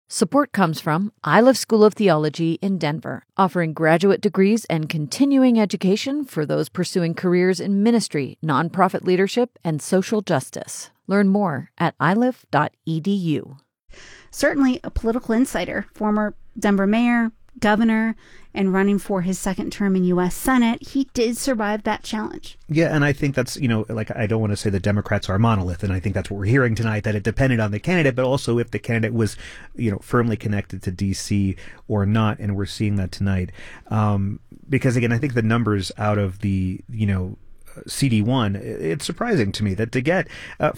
Support comes from Iliff School of Theology in Denver, offering graduate degrees and continuing education for those pursuing careers in ministry, nonprofit leadership, and social justice. Learn more at iliff.edu. Certainly a political insider, former Denver mayor, governor, and running for his second term in U.S. Senate, he did survive that challenge. Yeah, and I think that's, I don't want to say the Democrats are a monolith, and I think that's what we're hearing tonight, that it depended on the candidate, but also if the candidate was, firmly connected to D.C. or not, and we're seeing that tonight. Because, again, I think the numbers out of the, CD1, it's surprising to me that to get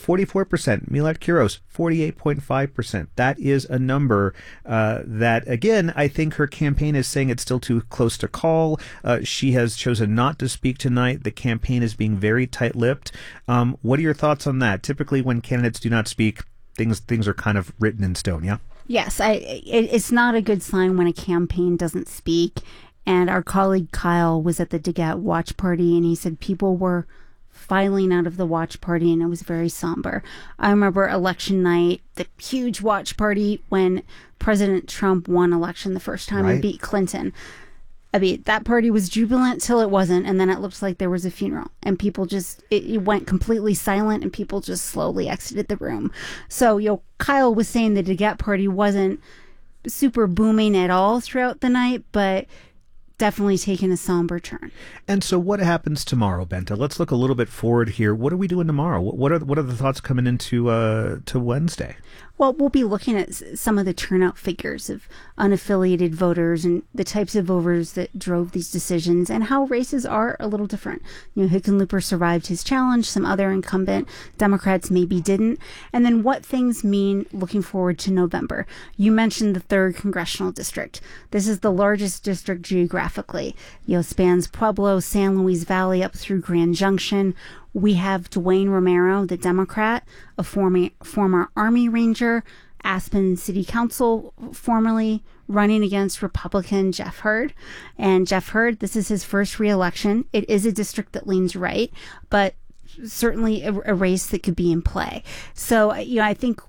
44%, Milad Kiros, 48.5%. That is a number that, again, I think her campaign is saying it's still too close to call. She has chosen not to speak tonight. The campaign is being very tight-lipped. What are your thoughts on that? Typically, when candidates do not speak, things are kind of written in stone, yeah? Yes, it's not a good sign when a campaign doesn't speak. And our colleague Kyle was at the Daggett watch party, and he said people were filing out of the watch party, and it was very somber. I remember election night, the huge watch party when President Trump won election the first time and beat Clinton. I mean, that party was jubilant till it wasn't, and then it looked like there was a funeral, and people just, it went completely silent, and people just slowly exited the room. So, Kyle was saying the Daggett party wasn't super booming at all throughout the night, but definitely taken a somber turn. And so what happens tomorrow, Bente? Let's look a little bit forward here. What are we doing tomorrow? What are the thoughts coming into to Wednesday? Well, we'll be looking at some of the turnout figures of unaffiliated voters and the types of voters that drove these decisions and how races are a little different. Hickenlooper survived his challenge. Some other incumbent Democrats maybe didn't. And then what things mean looking forward to November. You mentioned the 3rd Congressional District. This is the largest district geographically. Spans Pueblo, San Luis Valley up through Grand Junction. We have Dwayne Romero, the Democrat, a former Army Ranger, Aspen City Council, formerly running against Republican Jeff Hurd. And Jeff Hurd, this is his first re-election. It is a district that leans right, but certainly a race that could be in play. So, I think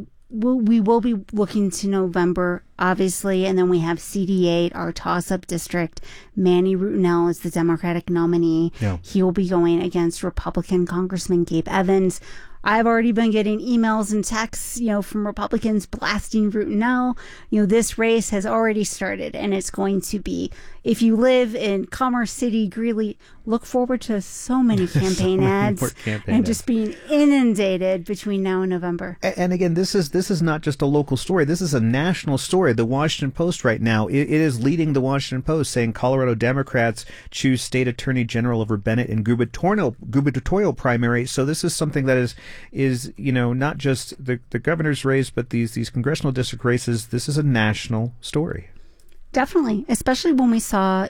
we will be looking to November, obviously, and then we have CD8, our toss-up district. Manny Rutinel is the Democratic nominee. Yeah. He will be going against Republican Congressman Gabe Evans. I've already been getting emails and texts, from Republicans blasting Rutinel. This race has already started, and it's going to be, if you live in Commerce City, Greeley, look forward to so many campaign ads and just being inundated between now and November. And again, this is not just a local story. This is a national story. The Washington Post right now, it is leading the Washington Post, saying Colorado Democrats choose state attorney general over Bennett in gubernatorial primary. So this is something that is not just the governor's race, but these congressional district races. This is a national story. Definitely, especially when we saw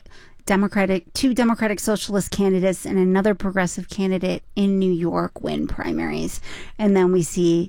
two Democratic Socialist candidates and another progressive candidate in New York win primaries. And then we see,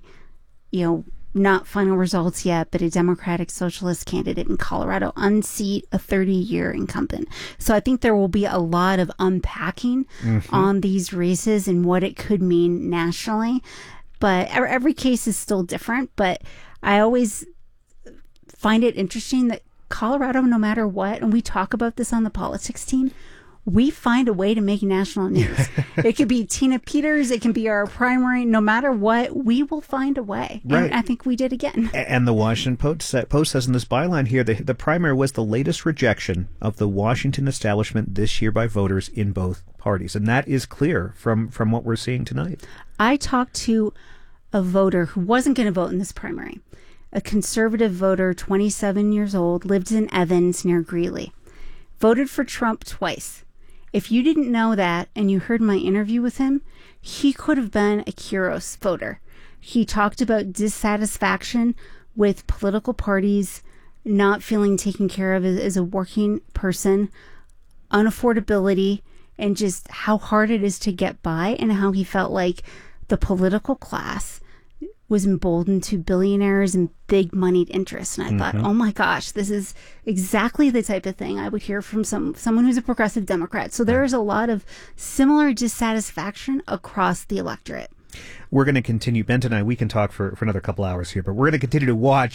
not final results yet, but a Democratic Socialist candidate in Colorado unseat a 30-year incumbent. So I think there will be a lot of unpacking on these races and what it could mean nationally. But every case is still different. But I always find it interesting that Colorado, no matter what, and we talk about this on the politics team, we find a way to make national news. It could be Tina Peters. It can be our primary. No matter what, we will find a way. Right. And I think we did again. And the Washington Post says in this byline here, the primary was the latest rejection of the Washington establishment this year by voters in both parties. And that is clear from what we're seeing tonight. I talked to a voter who wasn't going to vote in this primary. A conservative voter, 27 years old, lived in Evans near Greeley. Voted for Trump twice. If you didn't know that and you heard my interview with him, he could have been a Kiros voter. He talked about dissatisfaction with political parties, not feeling taken care of as a working person, unaffordability, and just how hard it is to get by, and how he felt like the political class was emboldened to billionaires and big moneyed interests. And I thought, oh my gosh, this is exactly the type of thing I would hear from someone who's a progressive Democrat. So there is a lot of similar dissatisfaction across the electorate. We're going to continue. Bente and I, we can talk for another couple hours here, but we're going to continue to watch